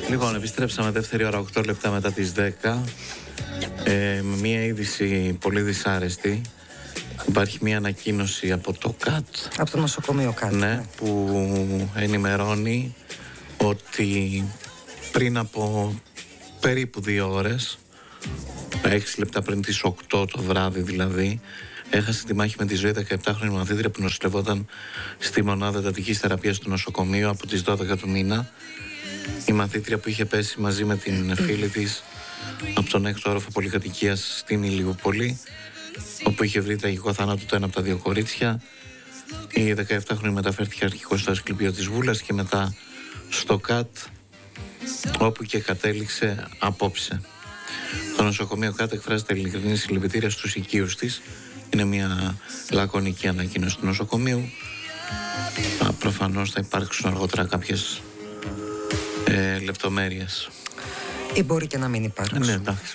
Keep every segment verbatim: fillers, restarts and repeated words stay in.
Λοιπόν, επιστρέψαμε δεύτερη ώρα, οκτώ λεπτά μετά τις δέκα. Ε, με μια είδηση πολύ δυσάρεστη. Υπάρχει μια ανακοίνωση από το ΚΑΤ. Από το νοσοκομείο ΚΑΤ. Ναι, που ενημερώνει ότι πριν από περίπου δύο ώρες, έξι λεπτά πριν τις οκτώ το βράδυ δηλαδή, έχασε τη μάχη με τη ζωή δεκαεπτάχρονη μαθήτρια που νοσηλευόταν στη μονάδα εντατικής θεραπείας του νοσοκομείου από τις δώδεκα του μήνα. Η μαθήτρια που είχε πέσει μαζί με την φίλη της από τον έκτο όροφο πολυκατοικίας στην Ηλιούπολη, όπου είχε βρει τραγικό θάνατο το ένα από τα δύο κορίτσια. Η δεκαεπτάχρονη μεταφέρθηκε αρχικώς στο Ασκληπείο της Βούλας και μετά στο ΚΑΤ, όπου και κατέληξε απόψε. Το νοσοκομείο ΚΑΤ εκφράζει τα ειλικρινή συλληπιτήρια στους οικείους της. Είναι μια λακωνική ανακοίνωση του νοσοκομείου. Προφανώς θα υπάρξουν αργότερα κάποιες ε, λεπτομέρειες. Ή μπορεί και να μην υπάρξουν. Ναι, εντάξει.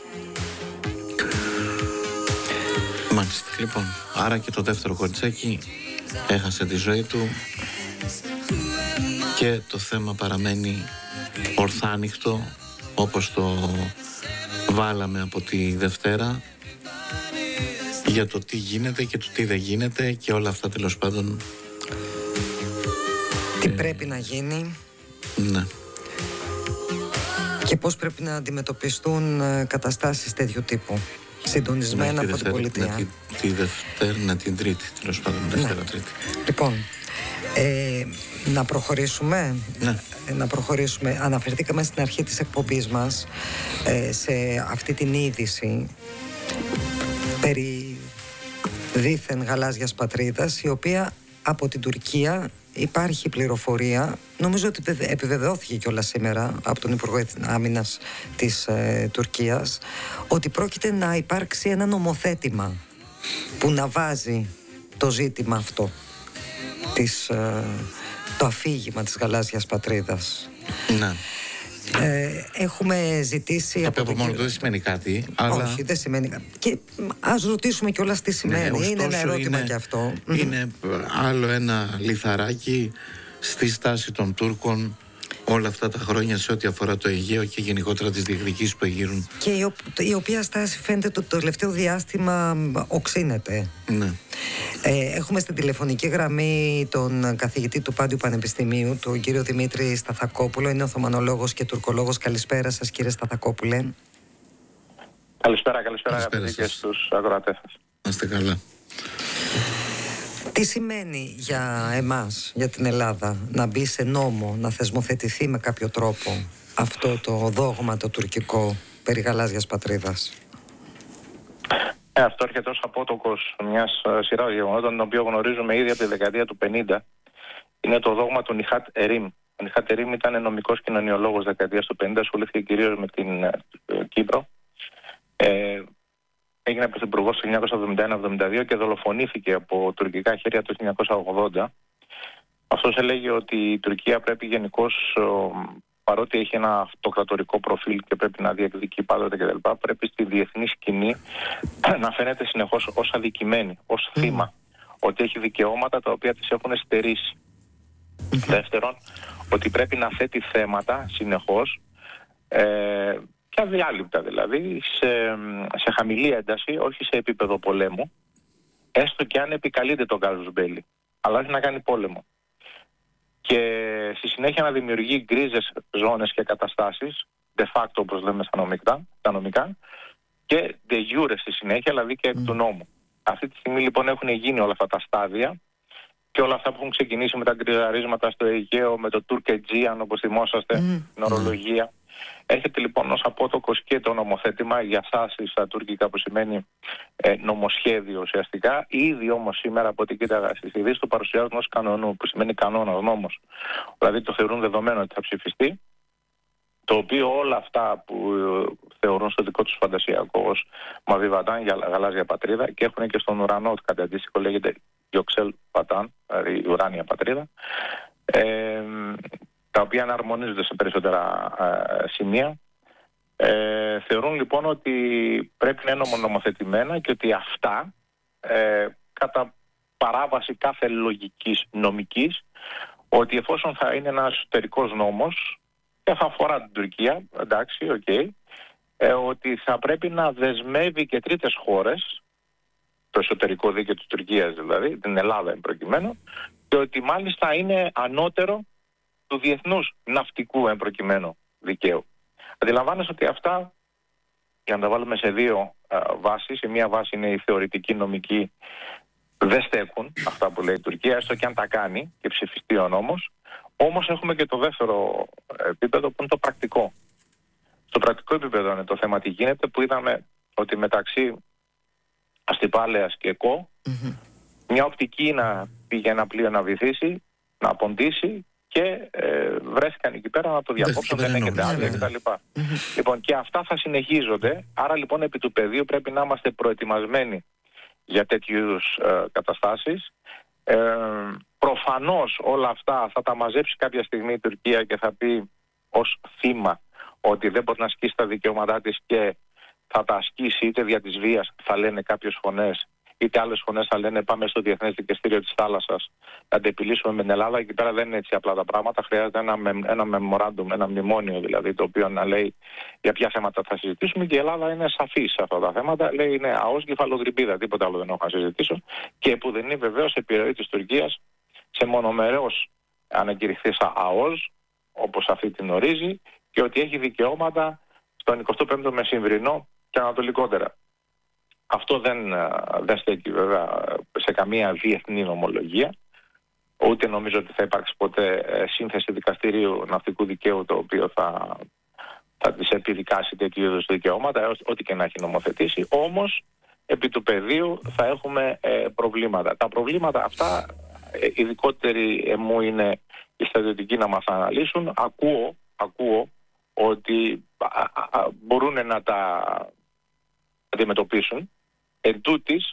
Μάλιστα, λοιπόν, άρα και το δεύτερο κοριτσάκι έχασε τη ζωή του και το θέμα παραμένει ορθάνυχτο, όπως το βάλαμε από τη Δευτέρα, για το τι γίνεται και το τι δεν γίνεται και όλα αυτά, τέλος πάντων. Τι ε... πρέπει να γίνει. Ναι. Και πώς πρέπει να αντιμετωπιστούν καταστάσεις τέτοιου τύπου, συντονισμένα από την πολιτεία. Τη, τη Δευτέρα, να την Τρίτη, τέλος πάντων, Δευτέρα, ναι. Τρίτη. Λοιπόν, ε, να προχωρήσουμε. Ναι. Ε, να προχωρήσουμε. Αναφερθήκαμε στην αρχή της εκπομπής μας ε, σε αυτή την είδηση περί δήθεν γαλάζιας πατρίδας, η οποία από την Τουρκία υπάρχει πληροφορία, νομίζω ότι επιβεβαιώθηκε κιόλας σήμερα από τον Υπουργό Άμυνας της ε, Τουρκίας, ότι πρόκειται να υπάρξει ένα νομοθέτημα που να βάζει το ζήτημα αυτό, της, ε, το αφήγημα της γαλάζιας πατρίδας. Ναι. Ε, έχουμε ζητήσει. Το οποίο από μόνο του δεν σημαίνει κάτι. Αλλά... Όχι, δεν σημαίνει κάτι. Και ας ρωτήσουμε κιόλας τι σημαίνει. Ναι, είναι ένα ερώτημα είναι, κι αυτό. Είναι άλλο ένα λιθαράκι στη στάση των Τούρκων όλα αυτά τα χρόνια σε ό,τι αφορά το Αιγαίο και γενικότερα τις διεκδικήσεις που εγείρουν. Και η, η οποία στάση φαίνεται το, το τελευταίο διάστημα οξύνεται. Ναι. Ε, έχουμε στην τηλεφωνική γραμμή τον καθηγητή του Πάντιου Πανεπιστημίου, τον κύριο Δημήτρη Σταθακόπουλο. Είναι οθωμανολόγος και τουρκολόγος. Καλησπέρα σας, κύριε Σταθακόπουλε. Καλησπέρα, καλησπέρα, αγαπητοί και στους ακροατές σας. Να είστε καλά. Τι σημαίνει για εμάς, για την Ελλάδα, να μπει σε νόμο, να θεσμοθετηθεί με κάποιο τρόπο αυτό το δόγμα το τουρκικό περί γαλάζιας πατρίδας? Ε, αυτό έρχεται ως απότοκος μιας σειράς γεγονότων, τον οποίο γνωρίζουμε ήδη από τη δεκαετία του πενήντα. Είναι το δόγμα του Νιχάτ Ερίμ. Ο Νιχάτ Ερίμ ήταν νομικός κοινωνιολόγος δεκαετίας του πενήντα, ασχολήθηκε κυρίως με την ε, Κύπρο. Ε, Έγινε πρωθυπουργός το χίλια εννιακόσια εβδομήντα ένα εβδομήντα δύο και δολοφονήθηκε από τουρκικά χέρια το χίλια εννιακόσια ογδόντα. Αυτός έλεγε ότι η Τουρκία πρέπει γενικώς, παρότι έχει ένα αυτοκρατορικό προφίλ και πρέπει να διεκδικεί πάντοτε κτλ., πρέπει στη διεθνή σκηνή να φαίνεται συνεχώς ως αδικημένη, ως θύμα. Mm. Ότι έχει δικαιώματα τα οποία της έχουν στερήσει. Mm. Δεύτερον, ότι πρέπει να θέτει θέματα συνεχώς, ε, και αδιάλειπτα δηλαδή, σε, σε χαμηλή ένταση, όχι σε επίπεδο πολέμου, έστω και αν επικαλείται τον κάζους μπέλι, αλλά όχι να κάνει πόλεμο. Και στη συνέχεια να δημιουργεί γκρίζες ζώνες και καταστάσεις, de facto όπως λέμε στα νομικά, τα νομικά, και de jure στη συνέχεια, δηλαδή και εκ του νόμου. Αυτή τη στιγμή λοιπόν έχουν γίνει όλα αυτά τα στάδια και όλα αυτά που έχουν ξεκινήσει με τα γκριζαρίσματα στο Αιγαίο, με το Τουρκετζίαν όπως θυμόσαστε, mm. την ορολογία. Έρχεται λοιπόν ως απότοκος και το νομοθέτημα για στάσεις στα τουρκικά, που σημαίνει ε, νομοσχέδιο ουσιαστικά. Ήδη όμως σήμερα από ό,τι κοίταγα στις ειδήσεις το παρουσιάζουν ως κανονού, που σημαίνει κανόνας, νόμος. Δηλαδή το θεωρούν δεδομένο ότι θα ψηφιστεί, το οποίο όλα αυτά που θεωρούν στο δικό τους φαντασιακό ως Μαβί Βατάν για γαλάζια πατρίδα, και έχουν και στον ουρανό κάτι αντίστοιχο, λέγεται Γιοξέλ Βατάν, δηλαδή η ουράνια πατρίδα, ε, τα οποία αναρμονίζονται σε περισσότερα ε, σημεία. Ε, θεωρούν λοιπόν ότι πρέπει να είναι νομοθετημένα και ότι αυτά ε, κατά παράβαση κάθε λογικής νομικής, ότι εφόσον θα είναι ένας εσωτερικός νόμος, και θα αφορά την Τουρκία, εντάξει, οκ, okay, ε, ότι θα πρέπει να δεσμεύει και τρίτες χώρες, το εσωτερικό δίκαιο της Τουρκίας δηλαδή, την Ελλάδα εν προκειμένου, και ότι μάλιστα είναι ανώτερο του διεθνούς ναυτικού εν προκειμένου δικαίου. Αντιλαμβάνεσαι ότι αυτά, για να τα βάλουμε σε δύο α, βάσεις, η μία βάση είναι η θεωρητική νομική, δεν στέκουν αυτά που λέει η Τουρκία, έστω και αν τα κάνει και ψηφιστεί ο νόμος. Όμως έχουμε και το δεύτερο επίπεδο που είναι το πρακτικό. Στο πρακτικό επίπεδο είναι το θέμα τι γίνεται, που είδαμε ότι μεταξύ Αστυπάλαιας και ΚΟ mm-hmm. μια οπτική να πήγε ένα πλοίο να βυθίσει, να ποντίσει και ε, βρέθηκαν εκεί πέρα να το διακόψουν, δεν έχετε άδεια κτλ. Mm-hmm. Λοιπόν, και αυτά θα συνεχίζονται. Άρα λοιπόν επί του πεδίου πρέπει να είμαστε προετοιμασμένοι για τέτοιου είδους ε, καταστάσεις. Ε, προφανώς όλα αυτά θα τα μαζέψει κάποια στιγμή η Τουρκία και θα πει ως θύμα ότι δεν μπορεί να ασκήσει τα δικαιώματά της και θα τα ασκήσει είτε δια της βίας, θα λένε κάποιες φωνές, είτε άλλες φωνές θα λένε πάμε στο Διεθνές Δικαστήριο της Θάλασσας να τα επιλύσουμε με την Ελλάδα. Εκεί πέρα δεν είναι έτσι απλά τα πράγματα. Χρειάζεται ένα, ένα memorandum, ένα μνημόνιο δηλαδή, το οποίο να λέει για ποια θέματα θα συζητήσουμε, και η Ελλάδα είναι σαφής σε αυτά τα θέματα. Λέει είναι ΑΟΣ κεφαλογρυπίδα, τίποτα άλλο δεν έχω να συζητήσω, και που δεν είναι βεβαίως επιρροή της Τουρκίας σε μονομερός ανακηρυχθήσα ΑΟΣ, όπως αυτή την ορίζει, και ότι έχει δικαιώματα στον εικοστό πέμπτο μεσημβρινό και ανατολικότερα. Αυτό δεν, δεν στέκει βέβαια σε καμία διεθνή νομολογία, ούτε νομίζω ότι θα υπάρξει ποτέ σύνθεση δικαστηρίου ναυτικού δικαίου το οποίο θα, θα της επιδικάσει τέτοιου είδους δικαιώματα, ό,τι και να έχει νομοθετήσει. Όμως, επί του πεδίου θα έχουμε ε, προβλήματα. Τα προβλήματα αυτά, ε, ειδικότεροι μου είναι οι στρατιωτικοί να μας αναλύσουν. Ακούω, ακούω ότι α, α, μπορούν να τα αντιμετωπίσουν. Εν τούτης,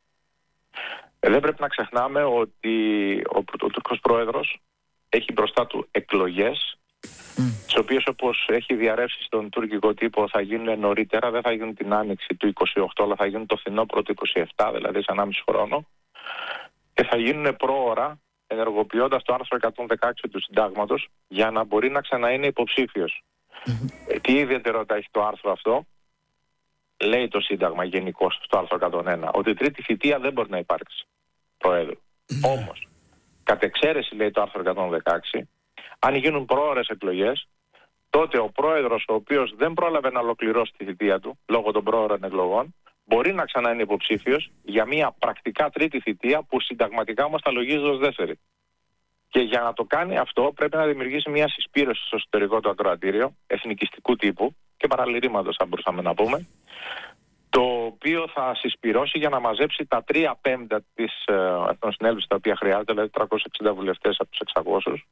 δεν πρέπει να ξεχνάμε ότι ο, ο Τούρκος Πρόεδρος έχει μπροστά του εκλογές, mm. τις οποίες όπως έχει διαρρεύσει στον τουρκικό τύπο θα γίνουν νωρίτερα, δεν θα γίνουν την άνοιξη του είκοσι οκτώ, αλλά θα γίνουν το φθινόπωρο του είκοσι επτά, δηλαδή σε ενάμιση χρόνο, και θα γίνουν πρόωρα ενεργοποιώντας το άρθρο εκατόν δεκαέξι του Συντάγματος για να μπορεί να ξαναείνει υποψήφιος. Mm-hmm. Τι ιδιαιτερότητα έχει το άρθρο αυτό? Λέει το Σύνταγμα γενικώς στο άρθρο εκατόν ένα ότι η τρίτη θητεία δεν μπορεί να υπάρξει Προέδρου. Mm. Όμως, κατ' εξαίρεση, λέει το άρθρο εκατόν δεκαέξι, αν γίνουν πρόωρες εκλογές, τότε ο Πρόεδρος, ο οποίος δεν πρόλαβε να ολοκληρώσει τη θητεία του λόγω των πρόωρων εκλογών, μπορεί να ξανά είναι υποψήφιος για μια πρακτικά τρίτη θητεία που συνταγματικά όμως θα λογίζει ως δεύτερη. Και για να το κάνει αυτό πρέπει να δημιουργήσει μια συσπήρωση στο εσωτερικό του ακροατήριο, εθνικιστικού τύπου και παραλυρήματος θα μπορούσαμε να πούμε, το οποίο θα συσπυρώσει για να μαζέψει τα τρία πέμπτα της ε, εθνοσυνέλευσης τα οποία χρειάζεται, δηλαδή τριακόσιους εξήντα βουλευτές από τους εξακόσιους,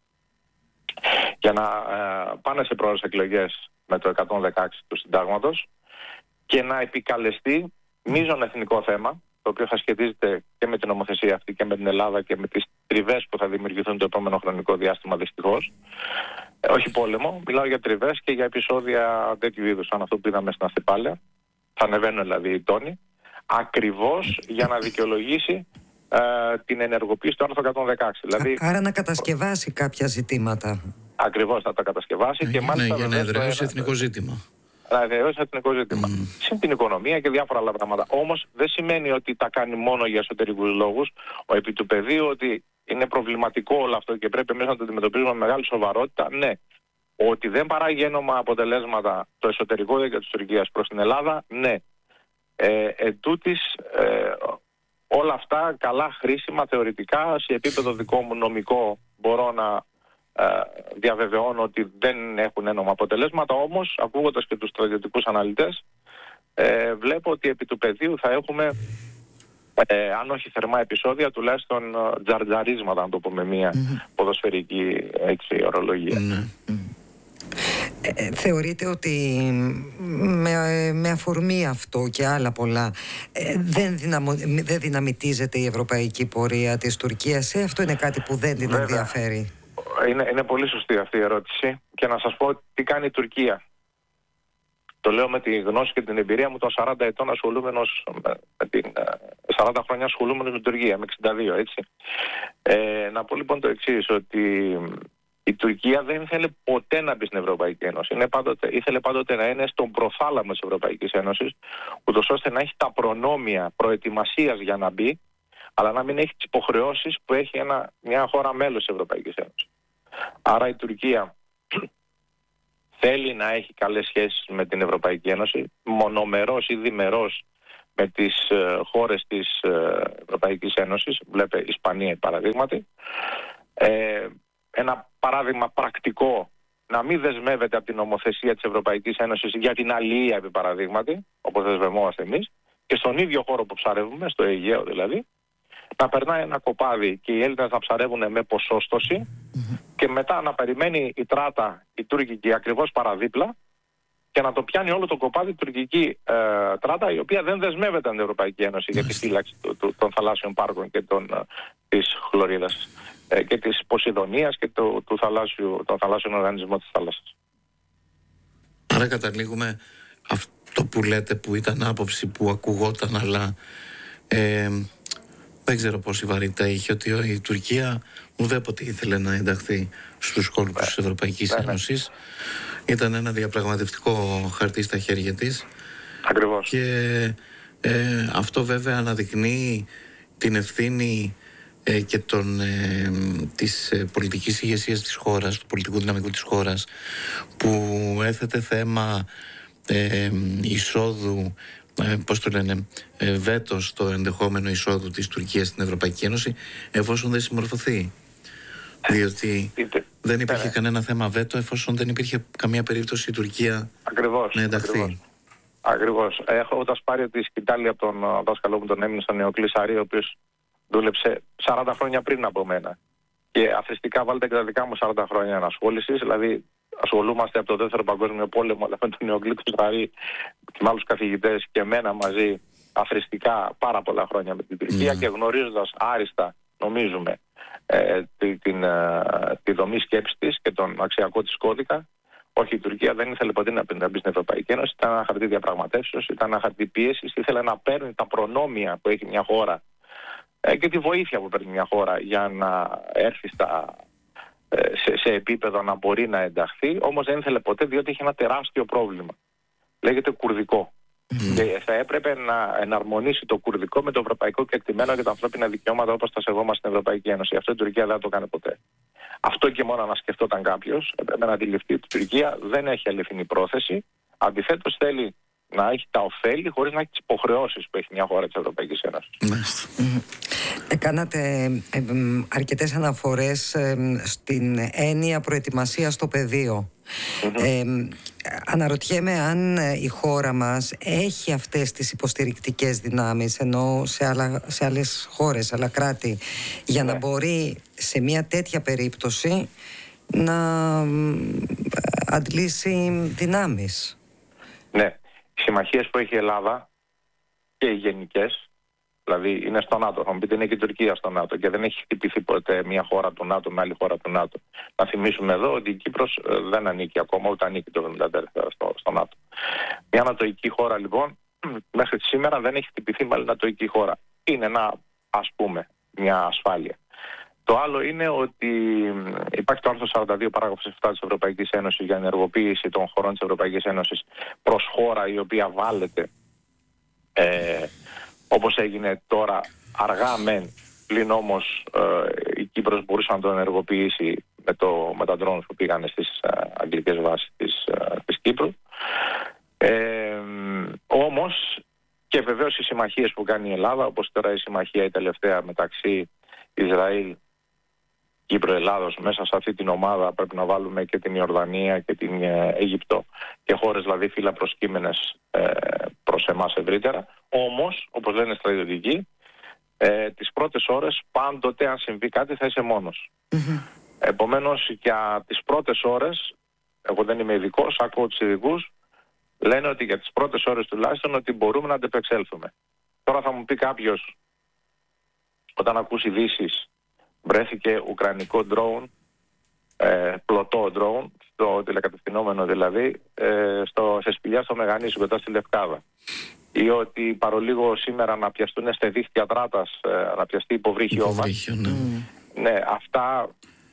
για να ε, πάνε σε πρόορες εκλογές με το εκατόν δεκαέξι του Συντάγματος και να επικαλεστεί μείζον εθνικό θέμα, το οποίο θα σχετίζεται και με την νομοθεσία αυτή και με την Ελλάδα και με τις τριβές που θα δημιουργηθούν το επόμενο χρονικό διάστημα δυστυχώς. Ε, όχι πόλεμο, μιλάω για τριβές και για επεισόδια τέτοιου είδους, σαν αυτό που είδαμε στην Αστυπάλαια. Θα ανεβαίνουν δηλαδή οι τόνοι, ακριβώς για να δικαιολογήσει ε, την ενεργοποίηση του άρθρου εκατόν δεκαέξι. Δηλαδή, άρα να κατασκευάσει κάποια ζητήματα. Ακριβώς να τα κατασκευάσει. Ε, και μάλιστα ναι, για να εδραιώσει εθνικό ζήτημα. Να εδραιώσει εθνικό ζήτημα. Mm. Συν την οικονομία και διάφορα άλλα πράγματα. Όμως δεν σημαίνει ότι τα κάνει μόνο για εσωτερικούς λόγους. Ο επί του πεδίου ότι είναι προβληματικό όλο αυτό και πρέπει εμείς να το αντιμετωπίζουμε με μεγάλη σοβαρότητα. Ναι. Ότι δεν παράγει ένομα αποτελέσματα το εσωτερικό δίκαιο της Τουρκίας προς την Ελλάδα, ναι. Ε, εν τούτης, ε, όλα αυτά καλά χρήσιμα θεωρητικά, σε επίπεδο δικό μου νομικό μπορώ να ε, διαβεβαιώνω ότι δεν έχουν ένομα αποτελέσματα, όμως ακούγοντας και τους στρατιωτικούς αναλυτές ε, βλέπω ότι επί του πεδίου θα έχουμε ε, αν όχι θερμά επεισόδια, τουλάχιστον τζαρτζαρίσματα, να το πούμε μια mm-hmm. ποδοσφαιρική έτσι, ορολογία. Mm-hmm. Ε, θεωρείτε ότι με, με αφορμή αυτό και άλλα πολλά ε, δεν, δυναμω, δεν δυναμητίζεται η ευρωπαϊκή πορεία της Τουρκίας? Ε, αυτό είναι κάτι που δεν την Βέβαια. ενδιαφέρει. Είναι, είναι πολύ σωστή αυτή η ερώτηση και να σας πω τι κάνει η Τουρκία. Το λέω με τη γνώση και την εμπειρία μου των σαράντα ετών ασχολούμενος με την σαράντα χρόνια ασχολούμενος με την Τουρκία, με εξήντα δύο, έτσι. Ε, να πω λοιπόν το εξής, ότι Η Τουρκία δεν ήθελε ποτέ να μπει στην Ευρωπαϊκή Ένωση. Είναι πάντοτε, ήθελε πάντοτε να είναι στον προθάλαμο της Ευρωπαϊκής Ένωσης, ούτως ώστε να έχει τα προνόμια προετοιμασίας για να μπει, αλλά να μην έχει τις υποχρεώσεις που έχει ένα, μια χώρα μέλος της Ευρωπαϊκής Ένωσης. Άρα η Τουρκία θέλει να έχει καλές σχέσεις με την Ευρωπαϊκή Ένωση, μονομερός ή διμερός με τις ε, χώρες της ε, Ευρωπαϊκής Ένωσης, βλέπε Ισπανία παραδείγματι. Ε, ένα παράδειγμα πρακτικό, να μην δεσμεύεται από την νομοθεσία της Ευρωπαϊκής Ένωσης για την αλληλεία επί παραδείγματι, όπως δεσμευόμαστε εμείς, και στον ίδιο χώρο που ψαρεύουμε, στο Αιγαίο δηλαδή, να περνάει ένα κοπάδι και οι Έλληνες να ψαρεύουν με ποσόστοση και μετά να περιμένει η τράτα, η τουρκική, ακριβώς παραδίπλα, και να το πιάνει όλο το κοπάδι η τουρκική ε, τράτα, η οποία δεν δεσμεύεται από την Ευρωπαϊκή Ένωση για τη φύλαξη του, του, των θαλάσσιων πάρκων και των, ε, της χλωρίδας ε, και της Ποσειδονίας και του, του θαλάσσιου, των θαλάσσιων οργανισμών της θάλασσας. Άρα καταλήγουμε αυτό που λέτε, που ήταν άποψη που ακουγόταν, αλλά ε, δεν ξέρω πόση βαρύτητα είχε, ότι η Τουρκία ουδέποτε ήθελε να ενταχθεί στους κόλπους της Ευρωπαϊκής Ένωσης. Ήταν ένα διαπραγματευτικό χαρτί στα χέρια της. Ακριβώς. Και ε, αυτό βέβαια αναδεικνύει την ευθύνη ε, και τον, ε, της ε, πολιτικής ηγεσίας της χώρας, του πολιτικού δυναμικού της χώρας, που έθετε θέμα ε, εισόδου, ε, πώς το λένε, ε, βέτο στο ενδεχόμενο εισόδου της Τουρκίας στην Ευρωπαϊκή Ένωση, εφόσον δεν συμμορφωθεί. Διότι δεν υπήρχε ναι. κανένα θέμα βέτο, εφόσον δεν υπήρχε καμία περίπτωση η Τουρκία ακριβώς, να ενταχθεί. Ακριβώς. Ακριβώς. Έχω όταν πάρει τη σκητάλη από τον δάσκαλό μου, τον έμεινε στον Νεοκλή Σαρή, ο οποίος δούλεψε σαράντα χρόνια πριν από μένα. Και αθρηστικά βάλτε και τα δικά μου σαράντα χρόνια ανασχόλησης, δηλαδή ασχολούμαστε από το Δεύτερο Παγκόσμιο Πόλεμο, αλλά με τον Νεοκλή Σαρή και με άλλους καθηγητές και εμένα μαζί αθρηστικά πάρα πολλά χρόνια με την Τουρκία mm. και γνωρίζοντας άριστα, νομίζουμε, Ε, τη, την, ε, τη δομή σκέψης της και τον αξιακό της κώδικα. Όχι, η Τουρκία δεν ήθελε ποτέ να μπει στην Ευρωπαϊκή Ένωση, ήταν ένα χαρτί διαπραγματεύσεως, ήταν ένα χαρτί πίεσης, ήθελε να παίρνει τα προνόμια που έχει μια χώρα ε, και τη βοήθεια που παίρνει μια χώρα για να έρθει στα, ε, σε, σε επίπεδο να μπορεί να ενταχθεί, όμως δεν ήθελε ποτέ, διότι είχε ένα τεράστιο πρόβλημα. Λέγεται κουρδικό. Mm. Και θα έπρεπε να εναρμονίσει το κουρδικό με το ευρωπαϊκό κεκτημένο και τα ανθρώπινα δικαιώματα όπως τα σεβόμαστε στην Ευρωπαϊκή Ένωση. Αυτό η Τουρκία δεν το έκανε ποτέ. Αυτό και μόνο να σκεφτόταν κάποιος, έπρεπε να αντιληφθεί ότι η Τουρκία δεν έχει αληθινή πρόθεση. Αντιθέτως θέλει να έχει τα ωφέλη χωρίς να έχει τις υποχρεώσεις που έχει μια χώρα της Ευρωπαϊκής Ένωσης. Mm. Ε, κάνατε ε, ε, αρκετές αναφορές ε, στην έννοια προετοιμασία στο πεδίο. Mm-hmm. Ε, αναρωτιέμαι αν η χώρα μας έχει αυτές τις υποστηρικτικές δυνάμεις, ενώ σε, άλλα, σε άλλες χώρες, άλλα κράτη, για να μπορεί σε μια τέτοια περίπτωση να αντλήσει δυνάμεις. Ναι, οι συμμαχίες που έχει η Ελλάδα και οι γενικές, δηλαδή είναι στο ΝΑΤΟ. Θα μου πείτε, είναι και η Τουρκία στο ΝΑΤΟ και δεν έχει χτυπηθεί ποτέ μια χώρα του ΝΑΤΟ με άλλη χώρα του ΝΑΤΟ. Να θυμίσουμε εδώ ότι η Κύπρος δεν ανήκει ακόμα, ούτε ανήκει το εβδομήντα τέσσερα στο, στο ΝΑΤΟ. Μια νατοϊκή χώρα λοιπόν μέχρι σήμερα δεν έχει χτυπηθεί με άλλη νατοϊκή χώρα. Είναι ένα, ας πούμε, μια ασφάλεια. Το άλλο είναι ότι υπάρχει το άρθρο σαράντα δύο παράγραφος επτά της Ευρωπαϊκής Ένωσης για ενεργοποίηση των χωρών της Ευρωπαϊκής Ένωσης προς χώρα η οποία βάλεται, ε, όπως έγινε τώρα, αργά μεν, πλην όμως ε, η Κύπρος μπορούσε να το ενεργοποιήσει με, το, με τα drones που πήγανε στις ε, αγγλικές βάσεις της, ε, της Κύπρου. Ε, όμως και βεβαίως οι συμμαχίες που κάνει η Ελλάδα, όπως τώρα η συμμαχία η τελευταία μεταξύ Ισραήλ, Κύπρο, Ελλάδος, μέσα σε αυτή την ομάδα πρέπει να βάλουμε και την Ιορδανία και την ε, Αίγυπτο και χώρες δηλαδή φύλλα προσκύμενες ε, προς εμάς ευρύτερα. Όμως, όπως λένε στρατιωτικοί, ε, τις πρώτες ώρες πάντοτε αν συμβεί κάτι θα είσαι μόνος. Mm-hmm. Επομένως, για τις πρώτες ώρες, εγώ δεν είμαι ειδικός, ακούω τους ειδικούς, λένε ότι για τις πρώτες ώρες τουλάχιστον ότι μπορούμε να αντεπεξέλθουμε. Τώρα θα μου πει κάποιος, όταν ακούσει ειδήσεις, βρέθηκε ουκρανικό drone, ε, πλωτό drone, στο τηλεκατευθυνόμενο δηλαδή, ε, στο, σε σπηλιά στο Μεγανήσι, κοντά στη Λευκάδα. Ή ότι παρολίγο σήμερα να πιαστούν σε δίχτυα τράτας, ε, να πιαστεί υποβρύχιο μας. Ναι. Ναι, αυτά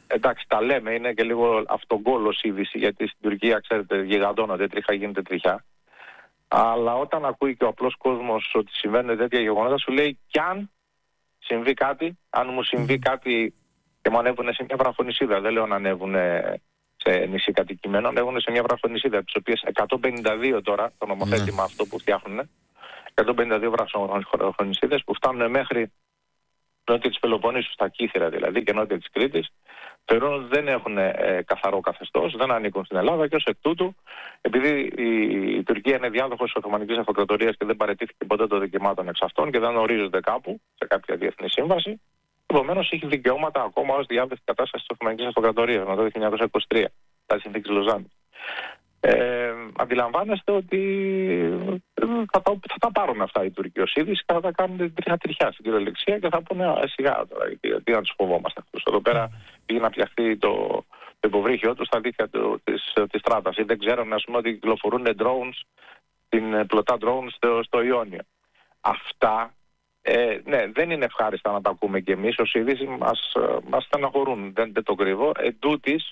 εντάξει, τα λέμε, είναι και λίγο αυτογκόλος είδηση, γιατί στην Τουρκία, ξέρετε, γιγαντώνονται τριχά, γίνεται τριχιά. Αλλά όταν ακούει και ο απλός κόσμος ότι συμβαίνουν τέτοια γεγονότα, σου λέει κι αν συμβεί κάτι, αν μου συμβεί κάτι και μου ανέβουν σε μια βραχονισίδα, δεν λέω να ανέβουν σε νησί κατοικημένο, ανέβουν σε μια βραχονισίδα, τις οποίες εκατόν πενήντα δύο τώρα, το νομοθέτημα αυτό που φτιάχνουν, εκατόν πενήντα δύο βραχονισίδες που φτάνουν μέχρι νότια της Πελοποννήσου, στα Κύθυρα δηλαδή και νότια της Κρήτης, θεωρούν ότι δεν έχουν ε, καθαρό καθεστώς, δεν ανήκουν στην Ελλάδα και ως εκ τούτου, επειδή η, η Τουρκία είναι διάδοχος της Οθωμανικής Αυτοκρατορίας και δεν παραιτήθηκε ποτέ των δικαιωμάτων εξ αυτών και δεν ορίζονται κάπου σε κάποια διεθνή σύμβαση, επομένως έχει δικαιώματα ακόμα ως διάδοχος της κατάστασης της Οθωμανικής Αυτοκρατορίας μετά το χίλια εννιακόσια είκοσι τρία, τα συνθήκη Λοζάνης. Ε, αντιλαμβάνεστε ότι θα τα, θα τα πάρουν αυτά οι Τουρκοί ως είδηση και θα τα κάνουν τριχιά τριχιά στην κυριολεξία και θα πούνε σιγά τώρα, τι να τους φοβόμαστε αυτούς. Εδώ πέρα πήγε να φτιαχτεί το, το υποβρύχιο του στα δίχτυα της, της στράτας ή δεν ξέρουν, ας πούμε, ότι κυκλοφορούν drones, την πλωτά drones στο, στο Ιόνιο. Αυτά ε, ναι, δεν είναι ευχάριστα να τα ακούμε κι εμείς ως είδηση, μας, μας στεναχωρούν, δεν, δεν το κρύβω. Εν τούτης,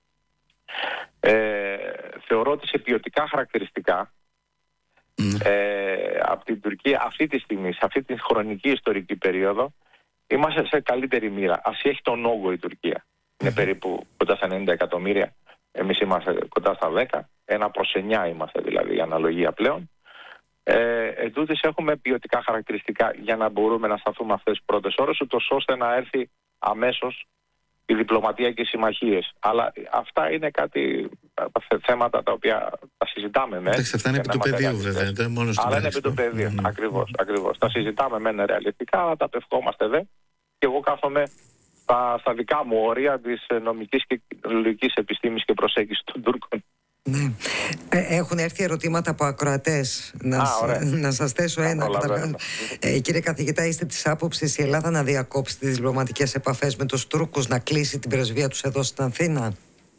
Ε, θεωρώ ότι σε ποιοτικά χαρακτηριστικά mm. ε, από την Τουρκία αυτή τη στιγμή, σε αυτή τη χρονική ιστορική περίοδο, είμαστε σε καλύτερη μοίρα. Ας έχει τον όγκο η Τουρκία. Mm. Είναι περίπου κοντά στα ενενήντα εκατομμύρια. Εμείς είμαστε κοντά στα δέκα. Ένα προς εννιά είμαστε δηλαδή η αναλογία πλέον. Ε, Εν τούτης έχουμε ποιοτικά χαρακτηριστικά για να μπορούμε να σταθούμε αυτές τις πρώτες ώρες, ούτως ώστε να έρθει αμέσως η διπλωματία και οι συμμαχίες. Αλλά αυτά είναι κάτι, θέματα τα οποία τα συζητάμε με. Εντάξει, αυτά είναι επί του πεδίου βέβαια. Μόνο αλλά είναι επί του πεδίου. Mm. Ακριβώς, ακριβώς. Τα συζητάμε με ρεαλιστικά, αλλά τα πευκόμαστε δε. Και εγώ κάθομαι στα, στα δικά μου όρια της νομικής και λογικής επιστήμης και προσέγγισης των Τούρκων. Ναι. Ε, έχουν έρθει ερωτήματα από ακροατές. Να, Α, να σας θέσω ένα. Ε, κύριε καθηγητά, είστε της άποψης η Ελλάδα να διακόψει τις διπλωματικές επαφές με τους Τούρκους, να κλείσει την πρεσβεία τους εδώ στην Αθήνα?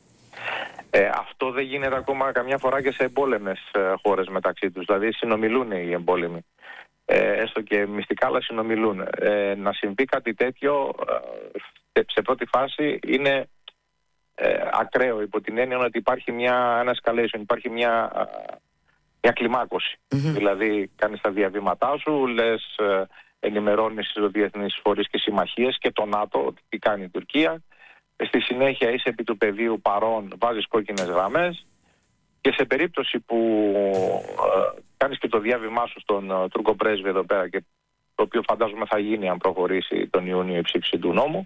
Ε, αυτό δεν γίνεται ακόμα καμιά φορά και σε εμπόλεμες ε, χώρες μεταξύ τους. Δηλαδή συνομιλούν οι εμπόλεμοι. Ε, έστω και μυστικά, αλλά συνομιλούν. Ε, να συμβεί κάτι τέτοιο ε, σε πρώτη φάση είναι Ε, ακραίο, υπό την έννοια ότι υπάρχει μια, ένα escalation, υπάρχει μια, μια κλιμάκωση. Mm-hmm. Δηλαδή κάνεις τα διαβήματά σου, λες, ε, ενημερώνεις στους διεθνείς φορείς και συμμαχίες και το ΝΑΤΟ ότι τι κάνει η Τουρκία. Στη συνέχεια είσαι επί του πεδίου παρών, βάζεις κόκκινες γραμμές και σε περίπτωση που ε, κάνεις και το διάβημά σου στον ε, Τούρκο πρέσβη εδώ πέρα, και το οποίο φαντάζομαι θα γίνει αν προχωρήσει τον Ιούνιο η ψήφιση του νόμου,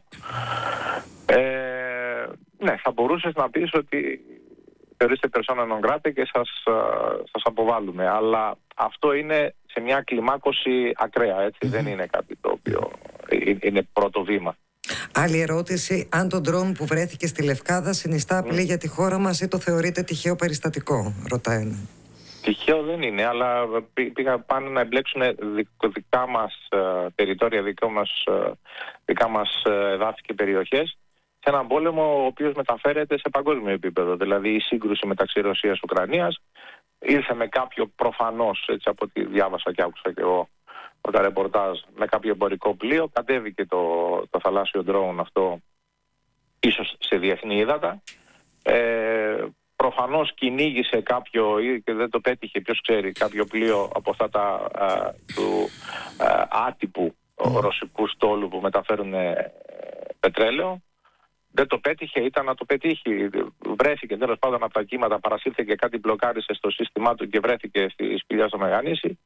ε, ναι, θα μπορούσες να πεις ότι θεωρείστε persona non grata και σας, σας αποβάλλουμε. Αλλά αυτό είναι σε μια κλιμάκωση ακραία, έτσι. Mm-hmm. Δεν είναι κάτι το οποίο είναι πρώτο βήμα. Άλλη ερώτηση, αν το ντρόν που βρέθηκε στη Λευκάδα συνιστά απειλή mm. για τη χώρα μας ή το θεωρείτε τυχαίο περιστατικό, ρωτάει ένα. Τυχαίο δεν είναι, αλλά πήγα πάνε να εμπλέξουν δικά μας τεριτόρια, δικά μας, δικά μας εδάφη και περιοχές σε έναν πόλεμο ο οποίος μεταφέρεται σε παγκόσμιο επίπεδο. Δηλαδή η σύγκρουση μεταξύ Ρωσίας και Ουκρανίας ήρθε με κάποιο προφανώς, έτσι από ό,τι διάβασα και άκουσα και εγώ τα ρεπορτάζ, με κάποιο εμπορικό πλοίο, κατέβηκε το, το θαλάσσιο ντρόουν αυτό ίσως σε διεθνή ύδατα. Ε, προφανώς κυνήγησε κάποιο, και δεν το πέτυχε, ποιος ξέρει, κάποιο πλοίο από αυτά τα α, του α, άτυπου mm. ρωσικού στόλου που μεταφέρουν ε, πετρέλαιο. Δεν το πέτυχε, ήταν να το πετύχει. Βρέθηκε τέλος πάντων από τα κύματα, παρασύρθηκε κάτι, μπλοκάρισε στο σύστημά του και βρέθηκε στη σπηλιά στο Μεγανήσι.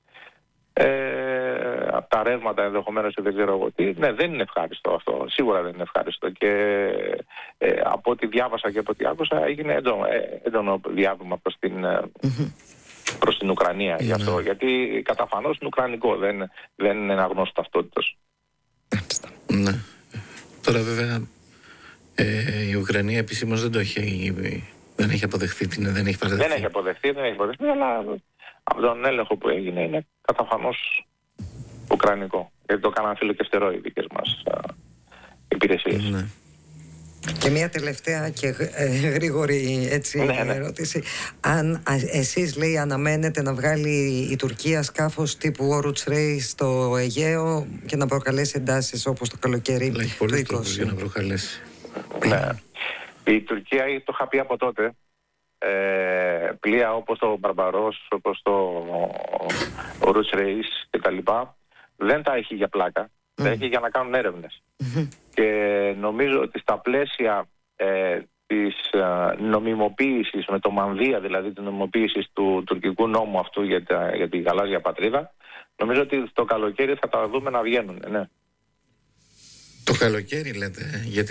Ε, από τα ρεύματα ενδεχομένως και δεν ξέρω εγώ τι. Ναι, δεν είναι ευχάριστο αυτό. Σίγουρα δεν είναι ευχάριστο. Και ε, από ό,τι διάβασα και από ό,τι άκουσα, έγινε έντονο, έντονο διάβημα προς την, mm-hmm. προς την Ουκρανία mm-hmm. γι' αυτό. Γιατί καταφανώς είναι ουκρανικό, δεν, δεν είναι ένα γνώστο ταυτότητος. Ναι. Τώρα βέβαια ε, η Ουκρανία επισήμως δεν το έχει, δεν έχει αποδεχθεί, δεν έχει παραδεχθεί. Δεν έχει αποδεχθεί, δεν έχει αποδεχθεί, αλλά από τον έλεγχο που έγινε είναι καταφανώς ουκρανικό. Γιατί το έκαναν φιλοκαιστερό οι δικές μας α, υπηρεσίες. Ναι. Και μια τελευταία και ε, γρήγορη έτσι, ναι, ναι. ερώτηση. Αν α, εσείς, λέει, αναμένετε να βγάλει η Τουρκία σκάφος τύπου Oruç Reis στο Αιγαίο και να προκαλέσει εντάσεις όπως το καλοκαίρι του είκοσι. Έχει πολλούς τρόπους για να προκαλέσει. Ναι. Η Τουρκία, το είχα πει από τότε, ε, πλοία όπως το Μπαρμπαρός, όπως το Ρούτς Ρεϊς κτλ. Δεν τα έχει για πλάκα, mm. τα έχει για να κάνουν έρευνες. Mm-hmm. Και νομίζω ότι στα πλαίσια ε, της ε, νομιμοποίησης, με το μανδύα δηλαδή την νομιμοποίησης του τουρκικού νόμου αυτού για, τα, για τη γαλάζια πατρίδα, νομίζω ότι το καλοκαίρι θα τα δούμε να βγαίνουν. Ναι. Το καλοκαίρι λέτε, γιατί